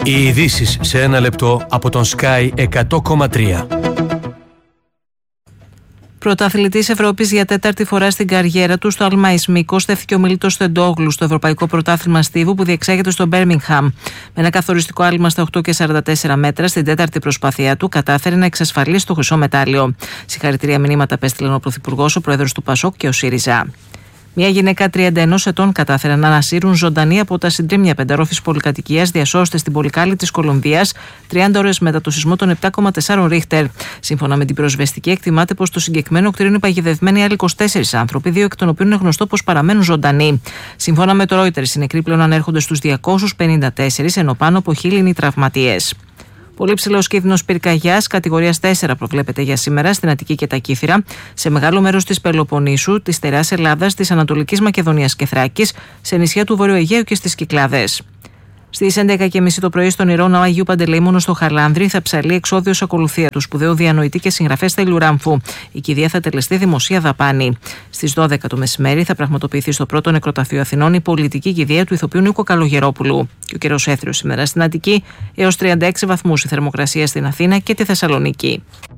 Οι ειδήσεις σε ένα λεπτό από τον Sky 100,3. Πρωταθλητής Ευρώπης για τέταρτη φορά στην καριέρα του στο Αλμάις Μήκος στέφθηκε ο Μιλίτος Στεντόγλου στο Ευρωπαϊκό Πρωτάθλημα Στίβου που διεξάγεται στο Μπέρμιγχαμ. Με ένα καθοριστικό άλμα στα 8,44 μέτρα στην τέταρτη προσπάθειά του κατάφερε να εξασφαλίσει το χρυσό μετάλλιο. Συγχαρητήρια μηνύματα απέστειλαν ο Πρωθυπουργός, ο Πρόεδρος του ΠΑΣΟΚ και ο ΣΥΡΙΖΑ. Μια γυναίκα 31 ετών κατάφεραν να ανασύρουν ζωντανή από τα συντρίμμια πενταρόφης πολυκατοικίας διασώστε στην Πολυκάλη της Κολομβίας 30 ώρες μετά το σεισμό των 7,4 Ρίχτερ. Σύμφωνα με την πυροσβεστική, εκτιμάται πως στο συγκεκριμένο κτίριο είναι παγιδευμένοι άλλοι 24 άνθρωποι, 2 εκ των οποίων είναι γνωστό πως παραμένουν ζωντανοί. Σύμφωνα με το Reuters, οι νεκροί πλέον ανέρχονται στους 254, ενώ πάνω από 1.000 είναι οι τραυματίες. Πολύ ψηλός κίνδυνος πυρκαγιάς κατηγορίας 4 προβλέπεται για σήμερα στην Αττική και τα Κύθυρα, σε μεγάλο μέρος της Πελοποννήσου, της Στερεάς Ελλάδας, της Ανατολικής Μακεδονίας και Θράκης, σε νησιά του Βορείου Αιγαίου και στις Κυκλάδες. Στις 11.30 το πρωί στον Ιερό Ναό Αγίου Παντελεήμονο στο Χαρλάνδρη θα ψαλεί εξώδιος ακολουθία του σπουδαίου διανοητή και συγγραφέα Στέλιου Ράμφου. Η κηδεία θα τελεστεί δημοσία δαπάνη. Στις 12 το μεσημέρι θα πραγματοποιηθεί στο πρώτο νεκροταφείο Αθηνών η πολιτική κηδεία του ηθοποιού Νίκο Καλογερόπουλου. Και ο καιρός έθριος σήμερα στην Αττική, έως 36 βαθμούς η θερμοκρασία στην Αθήνα και τη Θεσσαλονίκη.